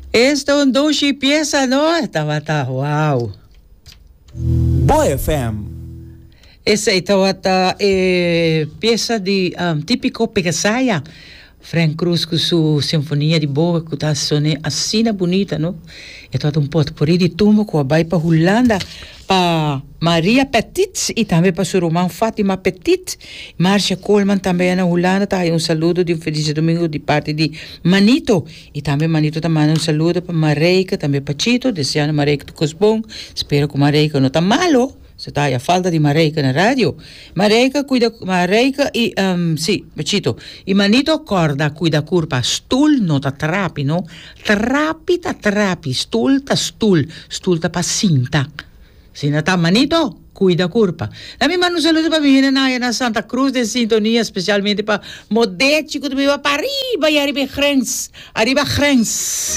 Esta é um doce pieza, não? Estava, uau. Boa FM. Essa estava peça de típico Pegasaia. Frank Cruz com sua sinfonia de boa, que está sonando assim bonita, não? É todo pouco por aí de turma com a vai para Holanda, para Maria Petit e também para sua irmã Fátima Petit. Marcia Coleman também na Holanda, tá aí saludo de feliz domingo de parte de Manito. E também Manito também manda saludo para Mareika, também para Chito, desejando Mareika de Cosbon. Espero que Mareika não está malo. Você tá aí a falta de Mareika na rádio. Mareika cuida, Mareika e, sim, Chito. E Manito corda cuida curpa. Stul não tá trapi, não? Trapi tá trapi, stul tá pa cinta. Se não tá Manito, cuida curpa. A minha manda um saludo para mim na Santa Cruz de Sintonia, especialmente para Modete, que tu me vai para arriba e arriba Grens.